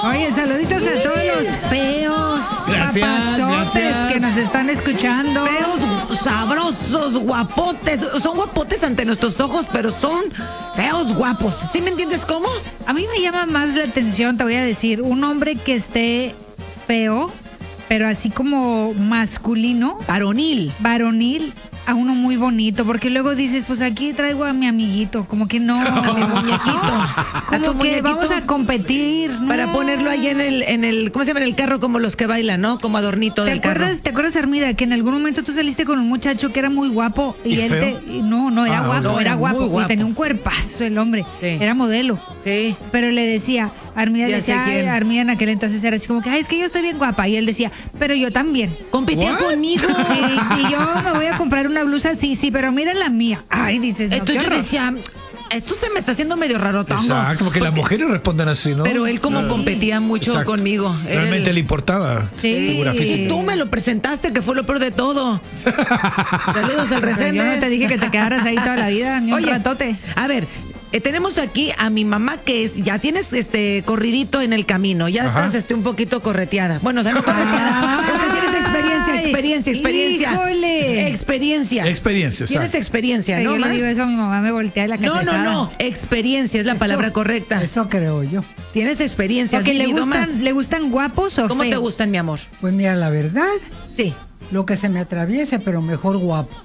Oye, saluditos a todos los feos, papazotes que nos están escuchando. Feos, sabrosos, guapotes. Son guapotes ante nuestros ojos, pero son feos guapos. ¿Sí me entiendes cómo? A mí me llama más la atención, te voy a decir, un hombre que esté feo, pero así como masculino. Varonil, a uno muy bonito, porque luego dices, pues aquí traigo a mi amiguito, como que no, a mi muñequito. Como que vamos a competir, ¿no? Para ponerlo ahí en el, ¿cómo se llama? En el carro, como los que bailan, ¿no? Como adornito del carro. ¿Te acuerdas, Armida, que en algún momento tú saliste con un muchacho que era muy guapo y él feo? no era guapo, no, era muy guapo guapo. y tenía un cuerpazo el hombre, Sí. era modelo. Sí. Pero le decía, Armida Ya decía, sé quién. ay, Armida en aquel entonces era así como que, ay, es que yo estoy bien guapa. Y él decía, pero yo también. Competía conmigo. Y yo me voy a comprar una blusa, sí, pero mira la mía. Ay, dices, no, Entonces qué yo horror. decía, esto se me está haciendo medio raro, tongo. Exacto, porque las mujeres responden así, ¿no? Pero él como Claro. competía mucho Exacto. conmigo. Era Realmente el- le importaba Sí. figura física. Y tú me lo presentaste, que fue lo peor de todo. Saludos al Yo Reséndez. no te dije que te quedaras ahí toda la vida, ni un Oye, ratote. a ver, tenemos aquí a mi mamá que ya tienes corridito en el camino, ya Ajá. estás un poquito correteada. Bueno, o sea, no correteada, o sea, tienes experiencia. ¡Híjole! Experiencia. Experiencia, Tienes exacto. experiencia, Yo ¿no, le ma? digo eso a mi mamá, me voltea la No, cachetada. experiencia es la palabra correcta. Eso creo yo. Tienes experiencia, has Porque vivido más. ¿le gustan guapos o ¿Cómo te feos? gustan, mi amor? Pues mira, la verdad, Sí. lo que se me atraviese, pero mejor guapo.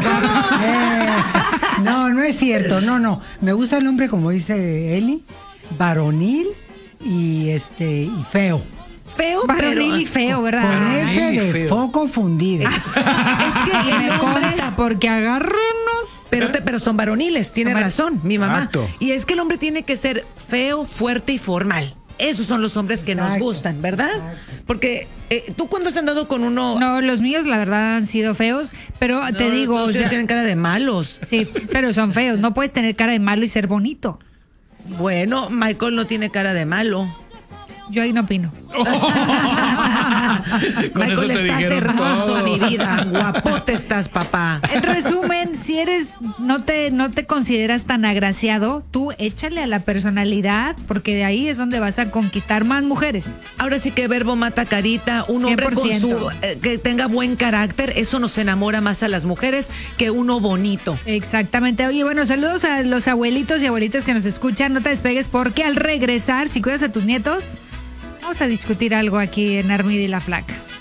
Ah, ¿cómo? No es cierto, no. Me gusta el hombre, como dice Eli, varonil y y feo. Feo, Varonil pero... y feo, ¿verdad? Con Ay, F de feo. foco fundido. Es que el Me hombre... consta porque agarro unos. Pero son varoniles, tiene Son razón, mi mamá. Exacto. Y es que el hombre tiene que ser feo, fuerte y formal. Esos son los hombres que nos Exacto, gustan, ¿verdad? exacto. Porque tú cuando has andado con uno... No, los míos la verdad han sido feos, pero te digo, o ustedes sea, tienen cara de malos. sí, pero son feos. No puedes tener cara de malo y ser bonito. Bueno, Michael no tiene cara de malo. Yo ahí no opino. Con Michael, eso te estás dijeron hermoso, todo. mi vida. Guapote estás, papá. En resumen, si no te consideras tan agraciado, tú échale a la personalidad, porque de ahí es donde vas a conquistar más mujeres. Ahora sí que verbo mata carita. Un hombre con 100%. que tenga buen carácter, eso nos enamora más a las mujeres que uno bonito. Exactamente. Oye, bueno, saludos a los abuelitos y abuelitas que nos escuchan. No te despegues porque al regresar, si cuidas a tus nietos, vamos a discutir algo aquí en Armida y la Flaca.